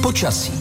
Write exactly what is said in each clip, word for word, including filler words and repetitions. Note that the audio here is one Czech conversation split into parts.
Počasí.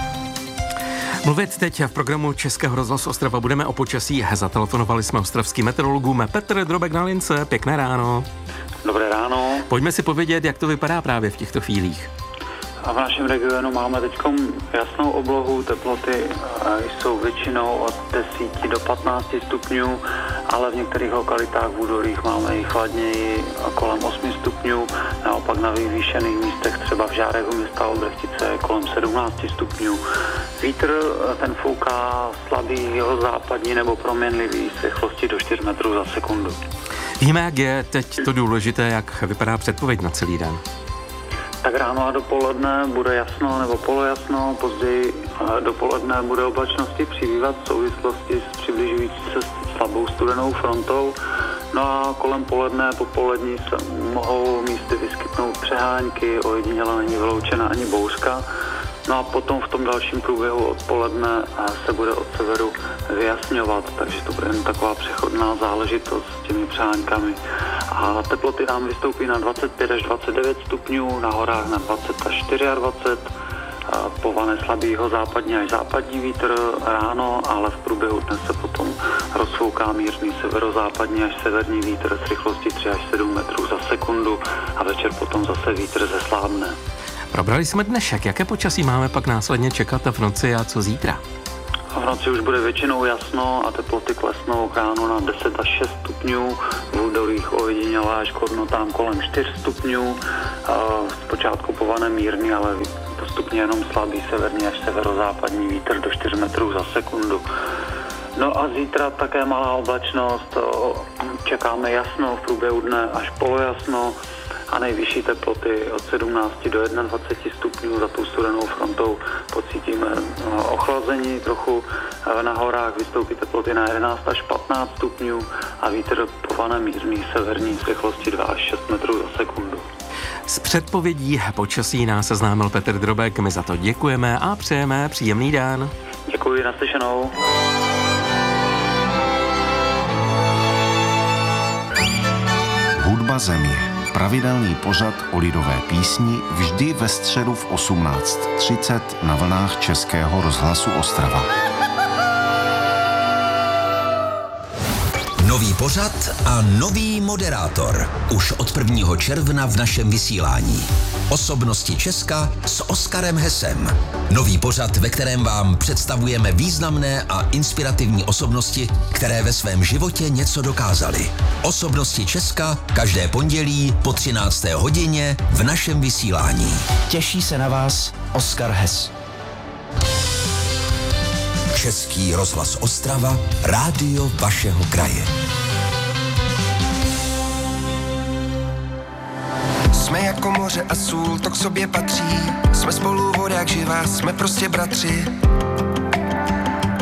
Mluvit teď v programu Českého rozhlasu Ostrava budeme o počasí. Zatelefonovali jsme ostravským meteorologům. Petr Drobek na lince, pěkné ráno. Dobré ráno. Pojďme si povědět, jak to vypadá právě v těchto chvílích. A v našem regionu máme teď jasnou oblohu, teploty jsou většinou od deseti do patnácti stupňů, ale v některých lokalitách v údolích máme i chladněji kolem osmi stupňů, naopak na vyvýšených místech třeba v Žárechu města Obrechtice kolem sedmnácti stupňů. Vítr ten fouká slabý jihozápadní nebo proměnlivý s rychlostí do čtyř metrů za sekundu. Víme, jak je teď to důležité, jak vypadá předpověď na celý den. Tak ráno a dopoledne bude jasno nebo polojasno, později dopoledne bude oblačnosti přibývat v souvislosti s přibližující se slabou studenou frontou. No a kolem poledne, popolední se mohou místy vyskytnout přehánky, ojediněle není vyloučena ani bouřka. No a potom v tom dalším průběhu odpoledne se bude od severu vyjasňovat, takže to bude jen taková přechodná záležitost s těmi přehánkami. A teploty nám vystoupí na dvacet pět až dvacet devět stupňů, na horách na dvacet až dvacet čtyři. Povane slabý jihozápadní až západní vítr ráno, ale v průběhu dne se potom rozfouká mírný severozápadní až severní vítr s rychlostí tři až sedm metrů za sekundu a večer potom zase vítr zeslábne. Probrali jsme dnešek. Jaké počasí máme pak následně čekat v noci a co zítra? V noci už bude většinou jasno a teploty klesnou k ránu na deset až šest stupňů, v údolích ojedinělé až k hodnotám kolem čtyři stupňů. Zpočátku povane mírný, ale postupně jenom slabý severní až severozápadní vítr do čtyř metrů za sekundu. No a zítra také malá oblačnost, čekáme jasno, v průběhu dne až polojasno a nejvyšší teploty od sedmnácti do dvaceti jednoho stupňů. Za tou studenou frontou pocítíme ochlazení trochu. Na horách vystoupí teploty na jedenáct až patnáct stupňů a vítr povane mírný severní s rychlostí dva až šest metrů za sekundu. S předpovědí počasí nás seznámil Petr Drobek. My za to děkujeme a přejeme příjemný den. Děkuji, naslyšenou. Hudba země. Pravidelný pořad o lidové písni vždy ve středu v osmnáct třicet na vlnách Českého rozhlasu Ostrava. Nový pořad a nový moderátor. Už od prvního června v našem vysílání. Osobnosti Česka s Oskarem Hesem. Nový pořad, ve kterém vám představujeme významné a inspirativní osobnosti, které ve svém životě něco dokázaly. Osobnosti Česka každé pondělí po třinácté hodině v našem vysílání. Těší se na vás Oskar Hes. Český rozhlas Ostrava, rádio vašeho kraje. Jsme jako moře a sůl, to k sobě patří. Jsme spolu voda jak živá, jsme prostě bratři.